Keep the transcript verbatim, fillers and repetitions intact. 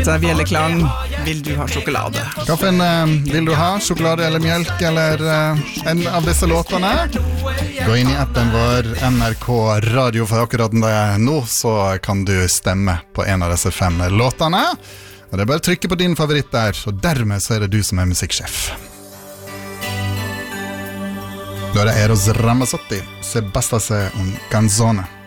Dette er Bjelleklang. Vil du ha sjokolade? Kaffen, eh, vil du ha sjokolade eller mjølk eller eh, en av disse låtene? Gå inn i appen vår N R K Radio for akkurat det nå, så kan du stemme på en av disse fem låtene. Og det er bare å trykke på din favoritt der, og dermed så er det du som er musikksjef. Da er det Eros Ramazzotti, Se bastase un canzone.